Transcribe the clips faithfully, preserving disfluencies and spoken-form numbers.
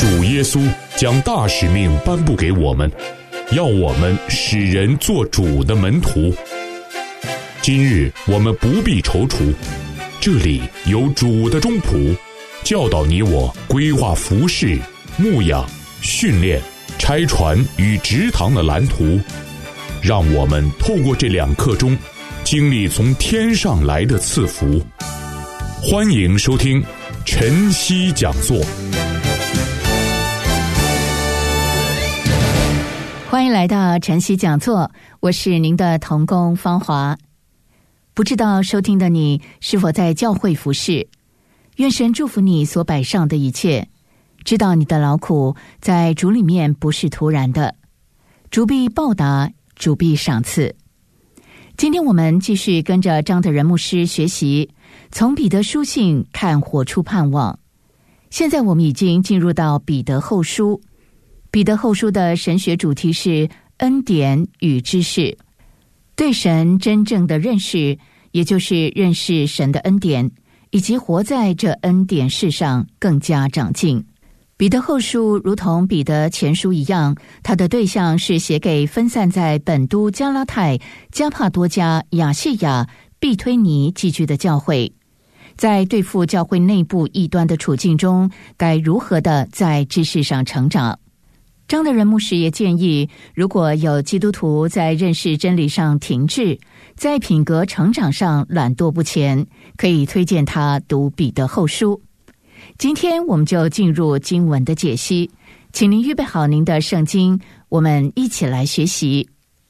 主耶稣将大使命颁布给我们，要我们使人做主的门徒。今日我们不必踌躇，这里有主的中仆，教导你我规划服事、牧养、训练、拆船与植堂的蓝图，让我们透过这两刻钟，经历从天上来的赐福。欢迎收听晨曦讲座。 欢迎来到晨曦讲座，我是您的同工芳华。不知道收听的你是否在教会服事？愿神祝福你所摆上的一切，知道你的劳苦在主里面不是突然的，主必报答，主必赏赐。今天我们继续跟着张德仁牧师学习，从彼得书信看活出盼望。现在我们已经进入到彼得后书。彼得后书的神学主题是恩典与知识，对神真正的认识，也就是认识神的恩典，以及活在这恩典事上更加长进。彼得后书如同彼得前书一样，它的对象是写给分散在本都、加拉太、加帕多家、亚细亚、庇推尼寄居的教会，在对付教会内部异端的处境中，该如何的在知识上成长。张德仁牧师也建议，如果有基督徒在认识真理上停滞，在品格成长上懒惰不前，可以推荐他读彼得后书。今天我们就进入经文的解析，请您预备好您的圣经，我们一起来学习。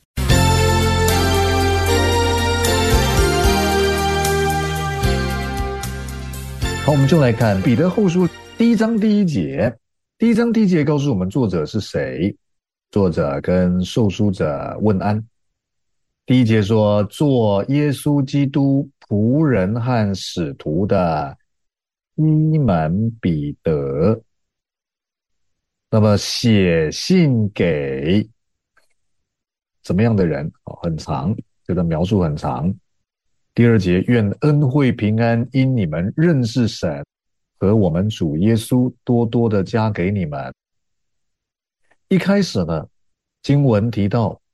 好，我们就来看彼得后书第一章第一节。第一章第一节告诉我们作者是谁，作者跟受书者问安。第一节说，做耶稣基督仆人和使徒的西门彼得，那么写信给怎么样的人？很长，这个描述很长。第二节，愿恩惠平安因你们认识神和我们主耶稣多多的加给你们。一开始呢，经文提到